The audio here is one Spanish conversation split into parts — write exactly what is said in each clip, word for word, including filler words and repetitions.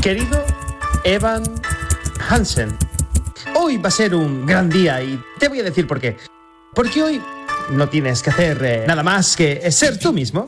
Querido Evan Hansen, hoy va a ser un gran día y te voy a decir por qué. Porque hoy no tienes que hacer eh, nada más que ser tú mismo.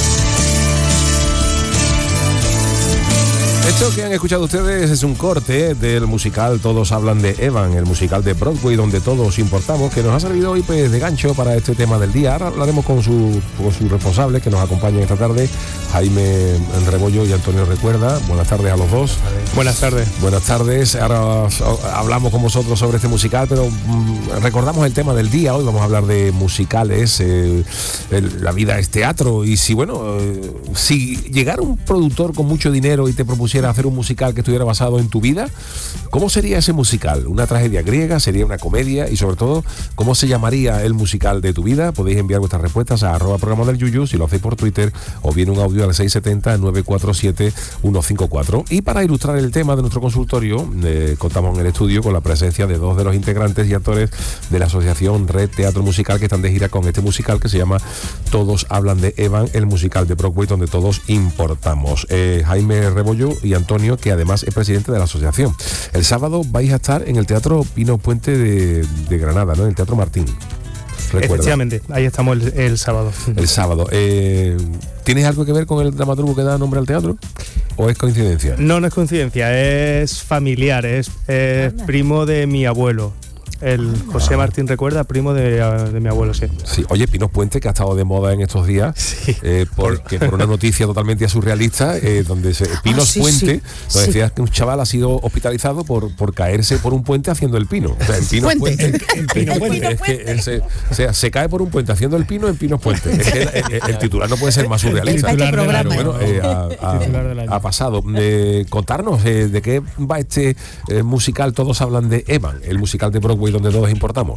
Esto que han escuchado ustedes es un corte del musical Todos hablan de Evan, el musical de Broadway donde todos importamos, que nos ha servido hoy pues de gancho para este tema del día. Ahora hablaremos con su, con sus responsables que nos acompañan esta tarde, Jaime Rebollo y Antonio Recuerda. Buenas tardes a los dos. Buenas tardes. Buenas tardes. Ahora hablamos con vosotros sobre este musical, pero mmm, recordamos el tema del día. Hoy vamos a hablar de musicales, eh, el, la vida es teatro, y si bueno, eh, si llegara un productor con mucho dinero y te propusiera hacer un musical que estuviera basado en tu vida, ¿cómo sería ese musical? ¿Una tragedia griega? ¿Sería una comedia? Y sobre todo, ¿cómo se llamaría el musical de tu vida? Podéis enviar vuestras respuestas a arroba programa del Yuyu, si lo hacéis por Twitter, o bien un audio al seis siete cero, nueve cuatro siete, uno cinco cuatro. Y para ilustrar el tema de nuestro consultorio, eh, contamos en el estudio con la presencia de dos de los integrantes y actores de la asociación Red Teatro Musical, que están de gira con este musical que se llama Todos hablan de Evan, el musical de Broadway donde todos importamos. Eh, Jaime Rebollo y Antonio, que además es presidente de la asociación. El sábado vais a estar en el Teatro Pino Puente de, de Granada, ¿no? En el Teatro Martín. Recuerda. Efectivamente, ahí estamos el, el sábado. El sábado. Eh, ¿Tienes algo que ver con el dramaturgo que da nombre al teatro? ¿O es coincidencia? No, no es coincidencia, es familiar, es, es primo de mi abuelo. El José ah. Martín Recuerda, primo de, de mi abuelo, sí. Sí. Oye, Pinos Puente, que ha estado de moda en estos días, sí. eh, porque por una noticia totalmente surrealista, eh, donde se, Pinos ah, sí, Puente, sí. donde sí. decía que un chaval ha sido hospitalizado por, por caerse por un puente haciendo el pino. O sea, en Pinos Puente. Puente. En, en Pinos Puente. Es que él se, o sea, se cae por un puente haciendo el pino en Pinos Puente. Es que el, el, el titular no puede ser más surrealista. El titular bueno, eh, ha, ha, ha pasado. Eh, contarnos eh, de qué va este eh, musical Todos hablan de Evan, el musical de Broadway donde todos importamos.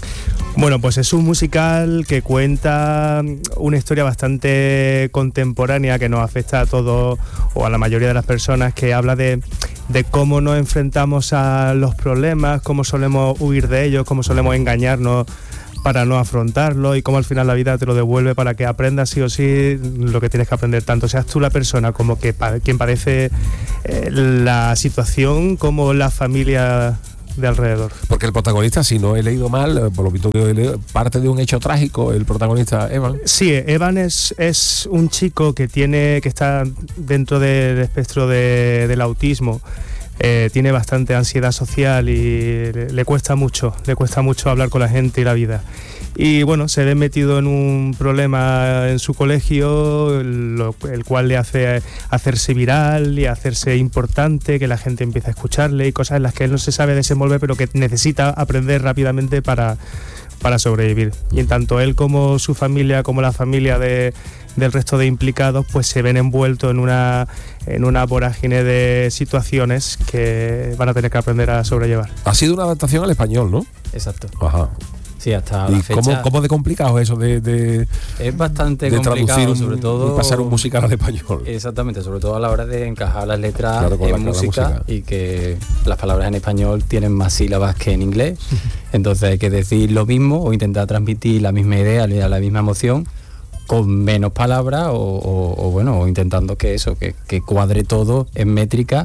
Bueno, pues es un musical que cuenta una historia bastante contemporánea que nos afecta a todos o a la mayoría de las personas, que habla de, de cómo nos enfrentamos a los problemas, cómo solemos huir de ellos, cómo solemos engañarnos para no afrontarlo, y cómo al final la vida te lo devuelve para que aprendas sí o sí lo que tienes que aprender, tanto seas tú la persona como que pa- quien padece eh, la situación, como la familia de alrededor. Porque el protagonista, si no he leído mal, por lo visto que he leído, parte de un hecho trágico, el protagonista Evan. Sí, Evan es, es un chico que tiene que está dentro del espectro de, del autismo. Eh, tiene bastante ansiedad social y le, le cuesta mucho, le cuesta mucho hablar con la gente y la vida. Y bueno, se ve metido en un problema en su colegio, lo, el cual le hace hacerse viral y hacerse importante, que la gente empieza a escucharle, y cosas en las que él no se sabe desenvolver, pero que necesita aprender rápidamente para, para sobrevivir. Y en tanto él como su familia, como la familia de, del resto de implicados, pues se ven envueltos en una, en una vorágine de situaciones que van a tener que aprender a sobrellevar. Ha sido una adaptación al español, ¿no? Exacto. Ajá. Sí, hasta ¿Y la fecha. ¿Cómo, cómo de complicado es eso de, de es bastante de complicado, un, sobre todo y pasar un musical al español? Exactamente, sobre todo a la hora de encajar las letras claro, en la, música, música y que las palabras en español tienen más sílabas que en inglés. Entonces hay que decir lo mismo o intentar transmitir la misma idea, la misma emoción, con menos palabras o, o, o bueno, o intentando que eso, que, que cuadre todo en métrica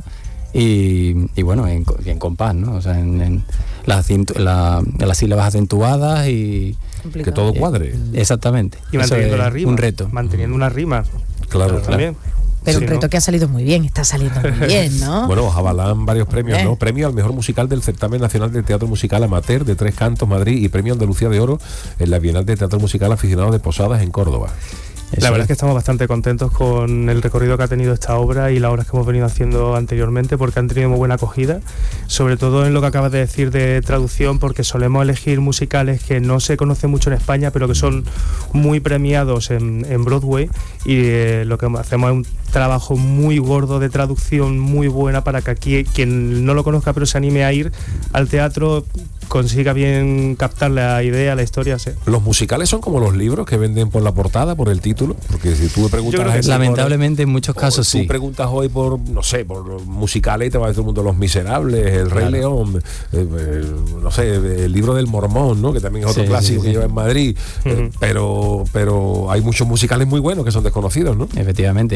y, y bueno, en, en compás, ¿no? O sea, en, en las, la, las sílabas acentuadas y que todo cuadre. Eh, exactamente. Y manteniendo la rima. Un reto. Manteniendo una rima. Claro, también. Claro. Pero sí, un reto ¿no? que ha salido muy bien, está saliendo muy bien, ¿no? Bueno, avalan varios premios, ¿Eh? ¿no? Premio al mejor musical del Certamen Nacional de Teatro Musical Amateur de Tres Cantos, Madrid, y Premio Andalucía de Oro en la Bienal de Teatro Musical Aficionados de Posadas en Córdoba. Eso la verdad es que estamos bastante contentos con el recorrido que ha tenido esta obra y las obras que hemos venido haciendo anteriormente, porque han tenido muy buena acogida, sobre todo en lo que acabas de decir de traducción, porque solemos elegir musicales que no se conocen mucho en España, pero que son muy premiados en, en Broadway, y eh, lo que hacemos es un trabajo muy gordo de traducción muy buena para que aquí quien no lo conozca pero se anime a ir al teatro consiga bien captar la idea, la historia. Sí. Los musicales son como los libros que venden por la portada, por el título, porque si tú me preguntas a gente, lamentablemente por, en muchos casos tú sí. preguntas hoy por, no sé, por musicales y te va a decir todo el mundo Los Miserables, El Rey claro. León, eh, eh, no sé, el libro del Mormón, ¿no? Que también es otro sí, clásico sí, sí. que lleva en Madrid, uh-huh. eh, pero pero hay muchos musicales muy buenos que son desconocidos, ¿no? Efectivamente, ahí está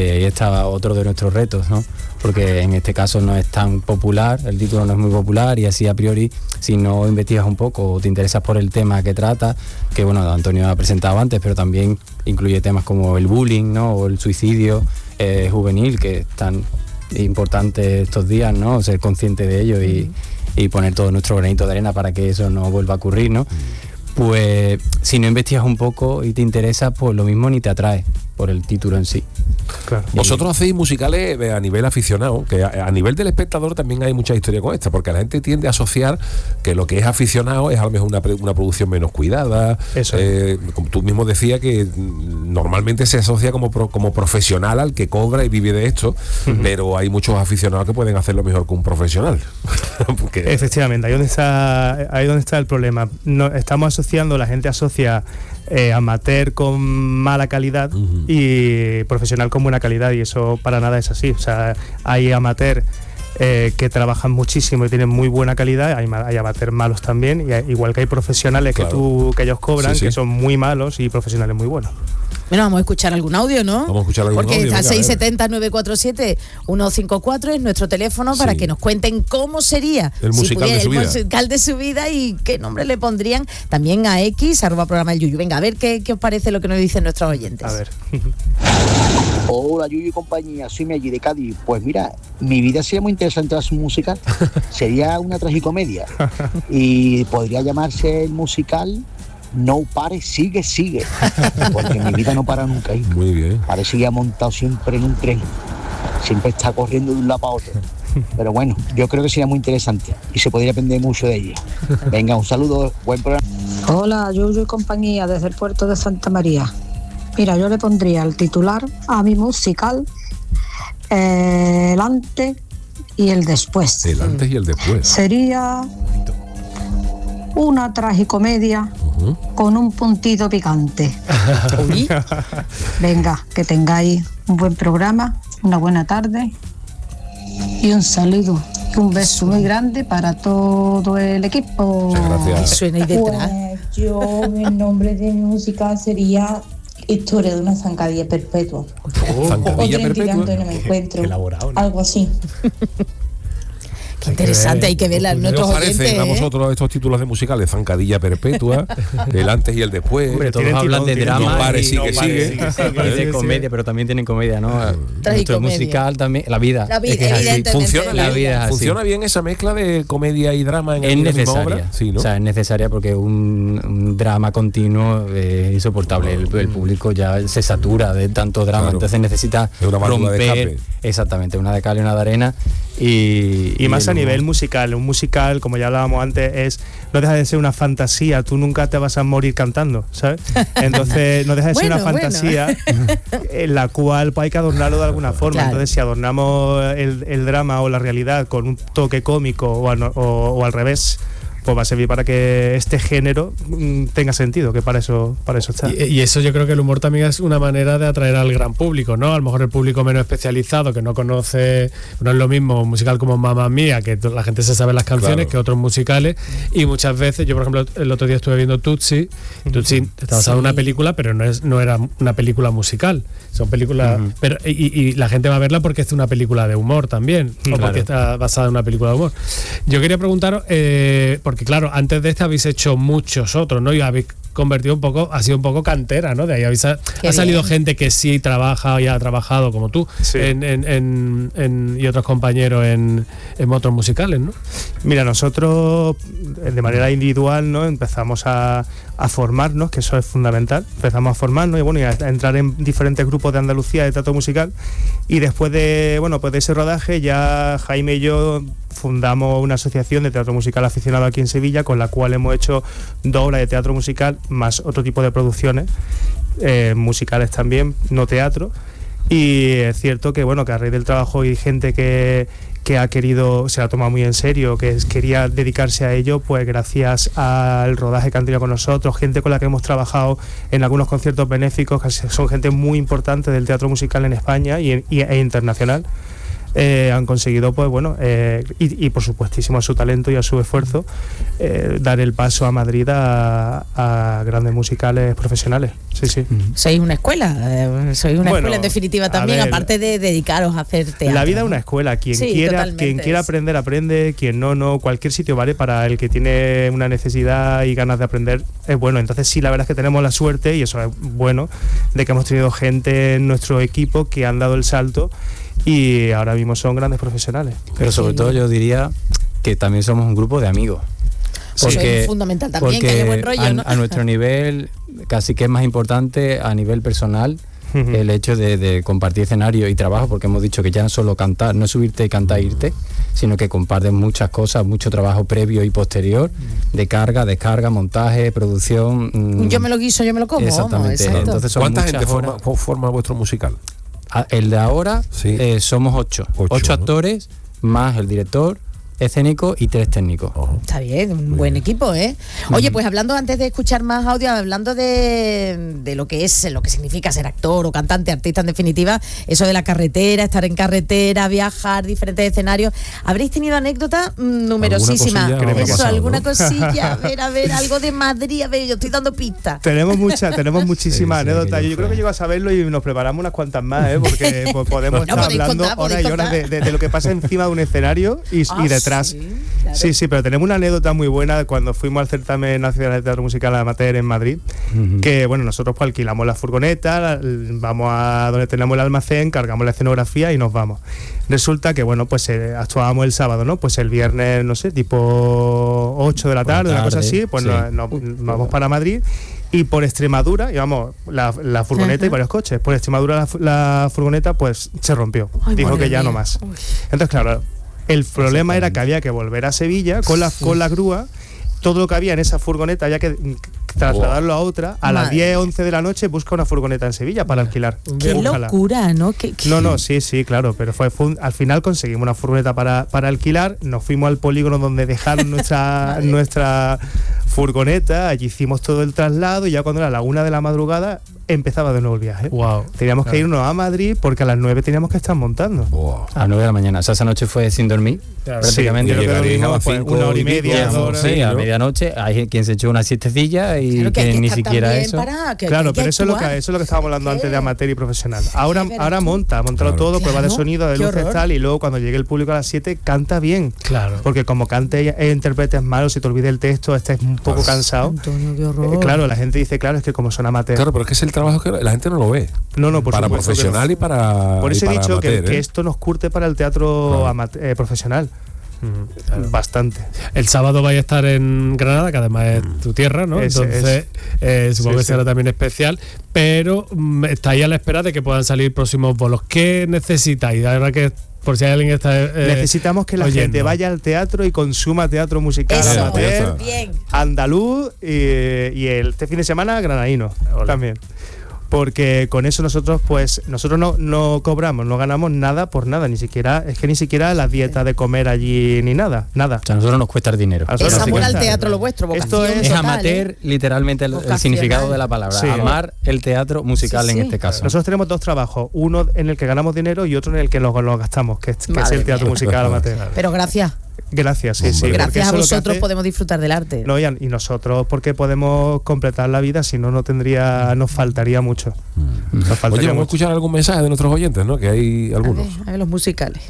era otro de nuestros retos, ¿no? Porque en este caso no es tan popular, el título no es muy popular, y así a priori, si no investigas un poco o te interesas por el tema que trata, que bueno, Antonio ha presentado antes, pero también incluye temas como el bullying, ¿no? O el suicidio eh, juvenil, que es tan importante estos días, ¿no? Ser consciente de ello y, y poner todo nuestro granito de arena para que eso no vuelva a ocurrir, ¿no? Pues si no investigas un poco y te interesa, pues lo mismo ni te atrae por el título en sí. Claro. Vosotros hacéis musicales a nivel aficionado, que a, a nivel del espectador también hay mucha historia con esta, porque la gente tiende a asociar que lo que es aficionado es a lo mejor una, una producción menos cuidada. Eso eh, como tú mismo decías, que normalmente se asocia como, pro, como profesional al que cobra y vive de esto, uh-huh. pero hay muchos aficionados que pueden hacerlo mejor que un profesional. Porque... Efectivamente, ahí donde está, ahí donde está el problema. No, estamos asociando, la gente asocia eh, amateur con mala calidad uh-huh. y profesional con buena calidad, y eso para nada es así. O sea, hay amateur eh, que trabajan muchísimo y tienen muy buena calidad, hay, hay amateur malos también, y hay, igual que hay profesionales claro. que tú que ellos cobran, sí, sí. que son muy malos, y profesionales muy buenos. Bueno, vamos a escuchar algún audio, ¿no? Vamos a escuchar algún Porque audio. Porque seis siete cero, nueve cuatro siete, uno cinco cuatro es nuestro teléfono para sí. que nos cuenten cómo sería el si musical, pudiera, de, su el vida. musical de su vida y qué nombre le pondrían. También a X, arroba programa el Yuyu. Venga, a ver qué, qué os parece lo que nos dicen nuestros oyentes. A ver. Hola Yuyu y compañía, soy Meggi de Cádiz. Pues mira, mi vida sería muy interesante a su musical. Sería una tragicomedia. Y podría llamarse el musical No Pare, Sigue, Sigue. Porque mi vida no para nunca. ¿eh? Muy bien. Parece que ha montado siempre en un tren. Siempre está corriendo de un lado para otro. Pero bueno, yo creo que sería muy interesante y se podría aprender mucho de ella. Venga, un saludo, buen programa. Hola, Yuyu y compañía, desde el puerto de Santa María. Mira, yo le pondría el titular a mi musical, eh, el antes y el después. El antes y el después. Sería una tragicomedia uh-huh. con un puntito picante. Venga, que tengáis un buen programa, una buena tarde y un saludo. Un beso muy grande para todo el equipo. Muchas gracias. Suena ahí detrás. Pues yo, el nombre de mi música sería Historia de una zancadilla perpetua. Oh, zancadilla o perpetua. No me encuentro. Elaborado, ¿no? Algo así. Qué interesante, hay que verla en nuestros oyentes. ¿Qué os parecen ¿eh? a vosotros estos títulos de musicales? Zancadilla perpetua, el antes y el después. Hombre, todos hablan de drama. No pare, sigue, no sigue. sigue, sigue. Y de comedia, pero también tienen comedia, ¿no? Nuestro musical también, la vida. La vida, es que evidentemente. Funciona, la bien, vida funciona bien esa mezcla de comedia y drama en es la necesaria. misma obra. Sí, ¿no? O sea, es necesaria porque un, un drama continuo es insoportable. El, el público ya se satura de tanto drama, claro. entonces necesita es una romper. De escape. Exactamente, una de cal y una de arena. Y, y, y más a humor. nivel musical. Un musical, como ya hablábamos antes, es no deja de ser una fantasía. Tú nunca te vas a morir cantando, ¿sabes? Entonces no deja de ser bueno, una fantasía bueno. en la cual pues, hay que adornarlo de alguna forma. Claro. Entonces si adornamos el, el drama o la realidad con un toque cómico o, a, o, o al revés, pues va a servir para que este género mm, tenga sentido, que para eso para eso está. Y, y eso yo creo que el humor también es una manera de atraer al gran público, ¿no? A lo mejor el público menos especializado, que no conoce, no es lo mismo un musical como Mamma Mía, que la gente se sabe las canciones, claro. que otros musicales, y muchas veces, yo por ejemplo el otro día estuve viendo Tootsie, Tootsie está basada en una película, pero no es no era una película musical, son películas, uh-huh. pero y, y la gente va a verla porque es una película de humor también, claro. o porque está basada en una película de humor. Yo quería preguntaros, eh, porque claro, antes de este habéis hecho muchos otros, ¿no? Y habéis convertido un poco, ha sido un poco cantera, ¿no? De ahí habéis, ha salido gente que sí trabaja y ha trabajado como tú sí. en, en, en, en, y otros compañeros en, en otros musicales, ¿no? Mira, nosotros de manera individual, ¿no? Empezamos a, a formarnos, que eso es fundamental, empezamos a formarnos y bueno, y a entrar en diferentes grupos de Andalucía de teatro musical, y después de, bueno, pues de ese rodaje ya Jaime y yo fundamos una asociación de teatro musical aficionado aquí en Sevilla, con la cual hemos hecho dos obras de teatro musical más otro tipo de producciones eh, musicales también, no teatro. Y es cierto que bueno, que a raíz del trabajo y gente que, que ha querido, se ha tomado muy en serio, que es, quería dedicarse a ello, pues gracias al rodaje que han tenido con nosotros, gente con la que hemos trabajado en algunos conciertos benéficos, que son gente muy importante del teatro musical en España y, y, e internacional. eh, han conseguido, pues bueno, eh, y, y por supuestísimo a su talento y a su esfuerzo, eh, dar el paso a Madrid a, a grandes musicales profesionales. Sí, sí. Sois una escuela, eh, sois una Bueno, escuela en definitiva también, ver, aparte de dedicaros a hacer teatro. La vida es ¿no? una escuela, quien Sí, quiera, totalmente, quien quiera es. aprender, aprende, quien no, no, cualquier sitio vale para el que tiene una necesidad y ganas de aprender, es bueno. Entonces sí, la verdad es que tenemos la suerte, y eso es bueno, de que hemos tenido gente en nuestro equipo que han dado el salto y ahora mismo son grandes profesionales. Pero sobre todo yo diría que también somos un grupo de amigos. Eso es fundamental también, que haya buen rollo, a, ¿no? a nuestro nivel, casi que es más importante a nivel personal el hecho de, de compartir escenario y trabajo, porque hemos dicho que ya no solo cantar, no es subirte y cantar e irte, sino que comparten muchas cosas, mucho trabajo previo y posterior, de carga, descarga, montaje, producción. Mmm. Yo me lo guiso, yo me lo como. Exactamente. Vamos, Entonces son ¿Cuánta gente muchas forma, horas. forma vuestro musical? Ah, el de ahora Sí. eh, somos ocho, Ocho, ocho ¿no? actores, más el director escénico y tres técnicos. Está bien, un buen equipo, ¿eh? Oye, pues hablando, antes de escuchar más audio, hablando de, de lo que es, lo que significa ser actor o cantante, artista en definitiva, eso de la carretera, estar en carretera, viajar, diferentes escenarios. ¿Habréis tenido anécdotas mm, numerosísimas? cosilla habrá Eso, pasado, alguna ¿no? cosilla, a ver, a ver, algo de Madrid, a ver, yo estoy dando pistas. Tenemos muchas, tenemos muchísimas Sí, sí, anécdotas. aquello Yo creo fue. que llego a saberlo y nos preparamos unas cuantas más, ¿eh? Porque po- podemos Bueno, estar podéis hablando contar, horas podéis y horas de, contar. de- de lo que pasa encima de un escenario y, Ah, y detrás. sí, claro. Sí, sí, pero tenemos una anécdota muy buena cuando fuimos al certamen nacional de teatro musical amateur en Madrid, Ujú. que bueno, nosotros pues alquilamos la furgoneta, la- vamos a donde tenemos el almacén, cargamos la escenografía y nos vamos. Resulta que bueno, pues eh, actuábamos el sábado, ¿no? Pues el viernes, no sé, tipo ocho de la Por la tarde, una cosa tarde, así, pues sí. nos, nos- nos vamos para Madrid. Y por Extremadura, íbamos la, la furgoneta Ajá. y varios coches. Por Extremadura la, fu- la furgoneta pues se rompió. Ay, Dijo madre que ya no mía. más. Uy. Entonces, claro, el problema era que había que volver a Sevilla con la, con la grúa. Todo lo que había en esa furgoneta había que mm, trasladarlo a otra. A las Madre diez, mía. once de la noche busca una furgoneta en Sevilla para alquilar. Qué Búscala. locura, ¿no? Qué- qué- No, no, sí, sí, claro, pero fue, fue un- al final conseguimos una furgoneta para, para alquilar, nos fuimos al polígono donde dejaron nuestra, nuestra furgoneta, allí hicimos todo el traslado y ya cuando era la una de la madrugada empezaba de nuevo el viaje. Wow. Teníamos que irnos a Madrid porque a las nueve teníamos que estar montando. Wow. A las nueve de la mañana. O sea, esa noche fue sin dormir, Claro. prácticamente. Sí, creo que llegaréis a dormimos, las pues, cinco una hora y y pico, media, ¿no? dos horas. Sí, Sí, a ¿no? medianoche hay quien se echó una siestecilla y Claro que hay que que ni estar siquiera también eso. para que- Claro, que pero eso es, lo que, actuar. eso es lo que estábamos hablando antes de amateur y profesional. Ahora, verás ahora tú. monta, monta Claro. todo, prueba de Claro, sonido, de qué luces, horror. tal, y luego cuando llegue el público a las siete canta bien. Claro. Porque como cante e interpretes mal o si te olvide el texto, estés un poco Pues, cansado. Antonio, qué Eh, horror. claro, la gente dice, claro, es que como son amateurs. Claro, pero es que es el trabajo que la gente no lo ve. No, no, por para supuesto que no. profesional y para. Por y eso he para dicho que, amateur, que ¿eh? esto nos curte para el teatro Claro. amate- eh, profesional. Claro. Bastante. El sábado vais a estar en Granada, que además es tu tierra, ¿no? Ese Entonces, eh, supongo Sí, que sí. será también especial, pero mm, estáis a la espera de que puedan salir próximos bolos. ¿Qué necesitáis? Ahora que, por si hay alguien que está. eh, Necesitamos que la oyendo. gente vaya al teatro y consuma teatro musical Eso, amateur, bien. andaluz y, y el, este fin de semana granadino Ole. también. Porque con eso nosotros, pues, nosotros no, no cobramos, no ganamos nada por nada, ni siquiera, es que ni siquiera la dieta de comer allí ni nada, nada. O sea, a nosotros nos cuesta el dinero. A nosotros Es nos amor al cuesta. teatro lo vuestro, Esto vocación es- Es total, amateur, ¿eh? literalmente el, el Vocacional. significado de la palabra. Sí. Amar el teatro musical Sí, en sí. este caso. Nosotros tenemos dos trabajos, uno en el que ganamos dinero y otro en el que lo, lo gastamos, que, es- que es Madre el teatro mía. musical amateur. Pero gracias, Gracias, sí, sí. Hombre. porque gracias a eso lo que vosotros hace- podemos disfrutar del arte. No, y, a- y nosotros porque podemos completar la vida, si no, no tendría, nos faltaría mucho. Nos Oye, faltaría vamos a mucho. escuchar algún mensaje de nuestros oyentes, ¿no? Que hay A algunos. ver, a ver los musicales.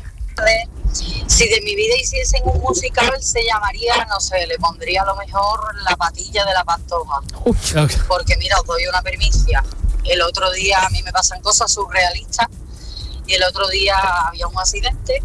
Si de mi vida hiciesen un musical, se llamaría, no sé, le pondría a lo mejor La patilla de la pantoja. Porque mira, os doy una primicia. El otro día a mí me pasan cosas surrealistas y el otro día había un accidente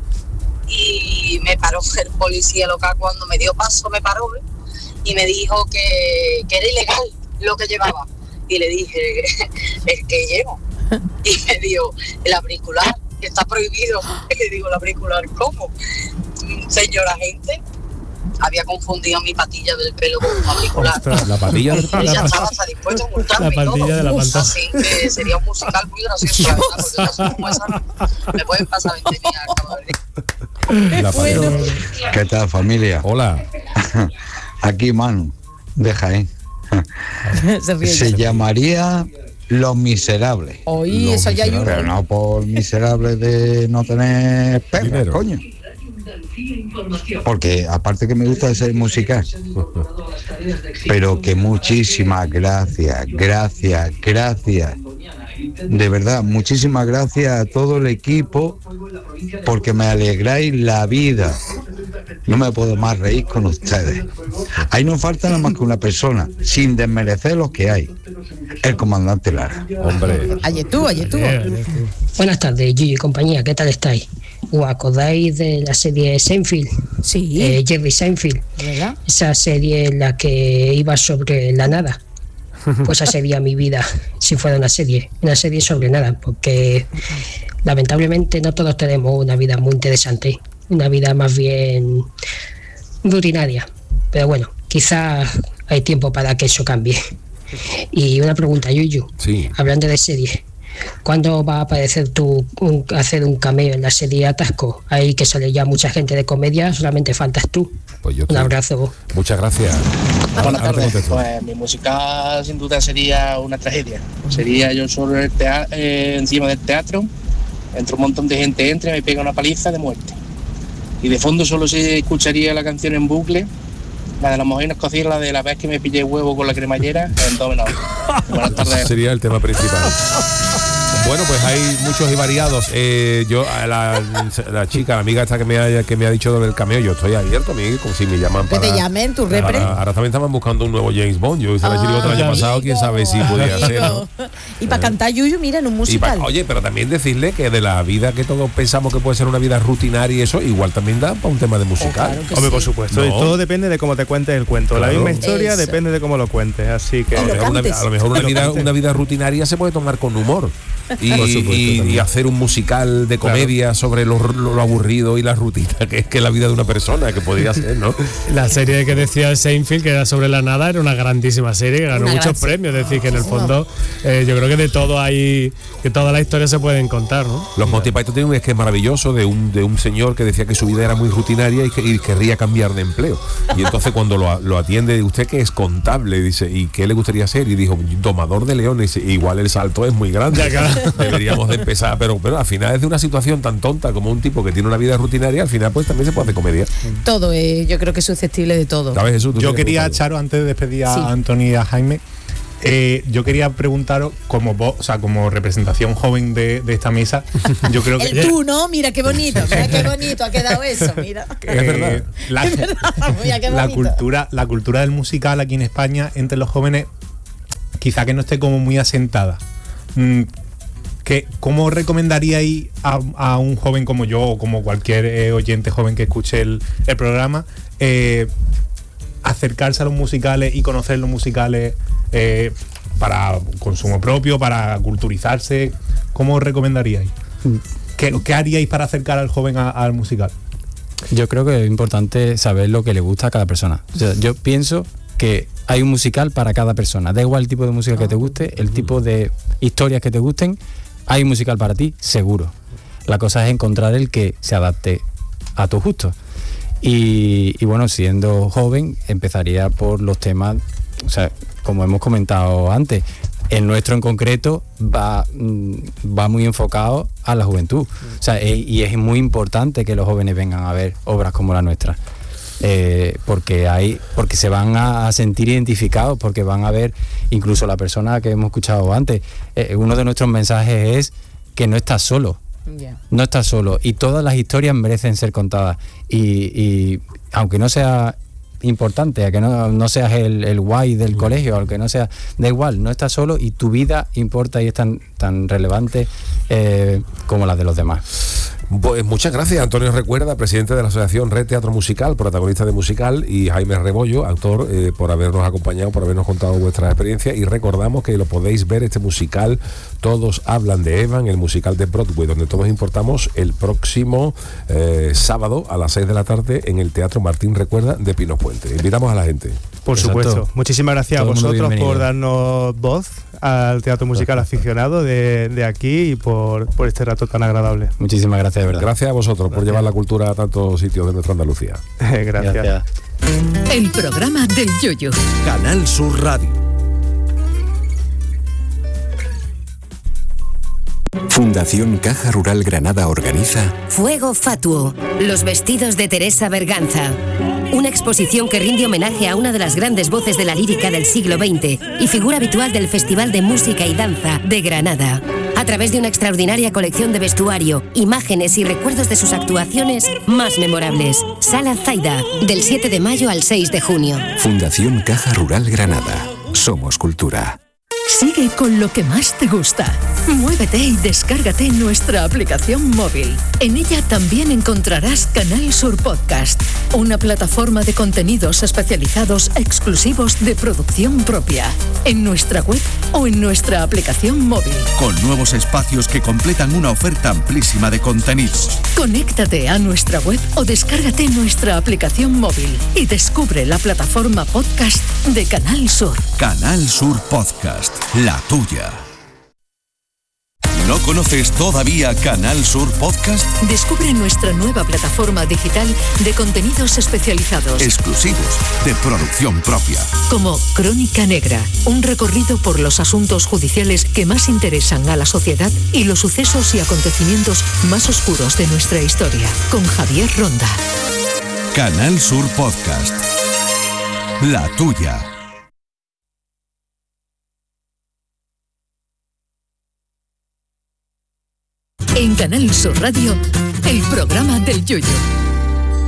y me paró el policía local cuando me dio paso, me paró ¿eh? y me dijo que, que era ilegal lo que llevaba. Y le dije, ¿el que llevo? Y me dijo, el auricular, que está prohibido. Y le digo, ¿el auricular cómo? Señora gente, había confundido mi patilla del pelo con un auricular. Ostras. La patilla del Ella estaba hasta dispuesta a multarme La y todo. patilla de la pantoja. Así que sería un musical muy gracioso, la verdad, porque casos como esa me pueden pasar veinte mil al cabo del día. La patilla. ¿Qué tal, familia? Hola. Aquí Manu, de Jaén. Se ríe. Se llamaría Los Miserables. Oye, Los eso ya hay uno. Pero no por miserables de no tener perras, coño. Porque aparte que me gusta ese musical, pero que muchísimas gracias, gracias, gracias. De verdad, muchísimas gracias a todo el equipo porque me alegráis la vida. No me puedo más reír con ustedes. Ahí no falta nada más que una persona, sin desmerecer los que hay. El comandante Lara. Hombre. Ayer tú, ayer tú. Buenas tardes, Yuyu y compañía, ¿qué tal estáis? ¿Os acordáis de la serie Seinfeld? Sí. Eh, Jerry Seinfeld. ¿Verdad? Esa serie en la que iba sobre la nada. Pues esa sería mi vida si fuera una serie, una serie sobre nada, porque lamentablemente no todos tenemos una vida muy interesante, una vida más bien rutinaria. Pero bueno, quizás hay tiempo para que eso cambie. Y una pregunta, Yuyu, sí. Hablando de serie, ¿cuándo va a aparecer tú un, hacer un cameo en la serie Atasco? Ahí que sale ya mucha gente de comedia, solamente faltas tú. Pues yo un abrazo. Muchas gracias. Buenas tardes. Pues mi musical sin duda sería una tragedia. Sería yo solo el tea- eh, encima del teatro, entre un montón de gente entra y me pega una paliza de muerte. Y de fondo solo se escucharía la canción en bucle, la de la mujer escocesa, la de la vez que me pillé huevo con la cremallera en do menor. Buenas tardes. Sería el tema principal. Bueno, pues hay muchos y variados. Eh, yo, la, la chica, la amiga esta que me ha, que me ha dicho del cameo, yo estoy abierto a mí, como si me llaman para... Que te llamen, tu repre. Para, ahora también estaban buscando un nuevo James Bond. Yo hice la chirigota el año pasado, quién sabe si podía ser, ¿no? Y para cantar Yuyu, mira, en un musical. Pa, oye, pero también decirle que de la vida que todos pensamos que puede ser una vida rutinaria y eso, igual también da para un tema de musical. Oh, claro Hombre, sí. Por supuesto. No. Todo depende de cómo te cuentes el cuento. Claro. La misma historia eso. Depende de cómo lo cuentes. Así que... A lo mejor, una, a lo mejor una, vida, una vida rutinaria se puede tomar con humor. Y, y, y hacer un musical de comedia, claro, sobre lo, lo, lo aburrido y la rutina que es que la vida de una persona, que podría ser, ¿no? La serie que decía Seinfeld, que era sobre la nada, era una grandísima serie que ganó una muchos premios. Es decir, que en el fondo eh, yo creo que de todo hay, que toda la historia se pueden contar, ¿no? Los Monty Python tienen un esquema maravilloso de un, de un señor que decía que su vida era muy rutinaria y que y querría cambiar de empleo. Y entonces cuando lo, lo atiende, usted que es contable, dice, ¿y qué le gustaría ser? Y dijo, domador de leones. Y igual el salto es muy grande. Ya, claro. Deberíamos de empezar, pero, pero al final es de una situación tan tonta como un tipo que tiene una vida rutinaria, al final pues también se puede hacer comedia. Todo, eh, yo creo que es susceptible de todo. ¿Sabes, Jesús? Yo quería, Charo, antes de despedir a sí. Antonio y a Jaime, eh, yo quería preguntaros, como vos, o sea, como representación joven de, de esta mesa, yo creo que... El tú, ¿no? Mira qué bonito, mira qué bonito ha quedado eso, mira. Es verdad. La, es verdad, mira qué bonito. La cultura, la cultura del musical aquí en España, entre los jóvenes, quizá que no esté como muy asentada. Mm, que, ¿Cómo recomendaríais a, a un joven como yo o como cualquier eh, oyente joven que escuche el, el programa eh, acercarse a los musicales y conocer los musicales eh, para consumo propio, para culturizarse? ¿Cómo recomendaríais? ¿Qué, qué haríais para acercar al joven a, al musical? Yo creo que es importante saber lo que le gusta a cada persona. O sea, yo pienso que hay un musical para cada persona. Da igual el tipo de música que te guste, el tipo de historias que te gusten, hay un musical para ti, seguro. La cosa es encontrar el que se adapte a tus gustos. Y, y bueno, siendo joven, empezaría por los temas, o sea, como hemos comentado antes, el nuestro en concreto va, va muy enfocado a la juventud. O sea, y es muy importante que los jóvenes vengan a ver obras como la nuestra. Eh, porque hay porque se van a sentir identificados, porque van a ver incluso la persona que hemos escuchado antes. Eh, uno de nuestros mensajes es que no estás solo, yeah. no estás solo, y todas las historias merecen ser contadas, y, y aunque no sea importante, a que no, no seas el, el guay del colegio, aunque no sea, da igual, no estás solo y tu vida importa y es tan, tan relevante eh, como la de los demás. Pues muchas gracias, Antonio Recuerda, presidente de la Asociación Red Teatro Musical, protagonista de musical, y Jaime Rebollo, actor, eh, por habernos acompañado, por habernos contado vuestras experiencias. Y recordamos que lo podéis ver, este musical, Todos hablan de Evan, el musical de Broadway, donde todos importamos, el próximo eh, sábado a las seis de la tarde en el Teatro Martín Recuerda de Pinos Puente. Invitamos a la gente. Por Exacto. supuesto. Muchísimas gracias Todo a vosotros por darnos voz al teatro musical Perfecto. aficionado de, de aquí y por, por este rato tan agradable. Muchísimas gracias, de verdad. Gracias a vosotros gracias. por llevar la cultura a tantos sitios de nuestra Andalucía. gracias. gracias. El programa del Yoyo. Canal Sur Radio. Fundación Caja Rural Granada organiza Fuego Fatuo, los vestidos de Teresa Berganza. Una exposición que rinde homenaje a una de las grandes voces de la lírica del siglo veinte y figura habitual del Festival de Música y Danza de Granada. A través de una extraordinaria colección de vestuario, imágenes y recuerdos de sus actuaciones más memorables. Sala Zaida, del siete de mayo al seis de junio. Fundación Caja Rural Granada. Somos cultura. Sigue con lo que más te gusta. Muévete y descárgate nuestra aplicación móvil. En ella también encontrarás Canal Sur Podcast, una plataforma de contenidos especializados exclusivos de producción propia, en nuestra web o en nuestra aplicación móvil. Con nuevos espacios que completan una oferta amplísima de contenidos. Conéctate a nuestra web o descárgate nuestra aplicación móvil y descubre la plataforma podcast de Canal Sur. Canal Sur Podcast. La tuya. ¿No conoces todavía Canal Sur Podcast? Descubre nuestra nueva plataforma digital de contenidos especializados. Exclusivos, de producción propia. Como Crónica Negra, un recorrido por los asuntos judiciales que más interesan a la sociedad y los sucesos y acontecimientos más oscuros de nuestra historia. Con Javier Ronda. Canal Sur Podcast. La tuya. En Canal Sur Radio, el programa del Yoyo.